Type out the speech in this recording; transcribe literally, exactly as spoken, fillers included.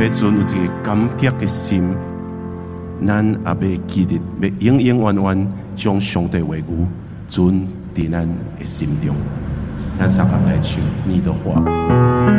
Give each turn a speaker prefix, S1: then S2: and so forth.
S1: 要存有一个感激的心，咱也要记得要永永远远将上帝话语存伫咱的心中。咱三个来唱你的话。